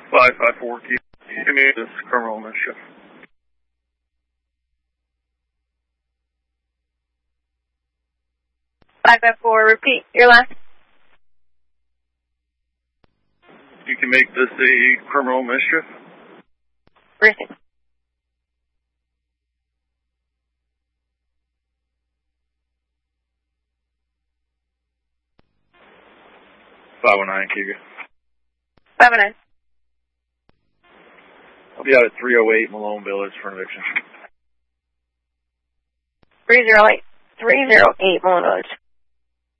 554, give me this criminal mischief. 554, repeat your last. You can make this a criminal mischief. Receive. Keegan. 509. I'll be out at 308 Malone Village for an eviction. 308 Malone Village.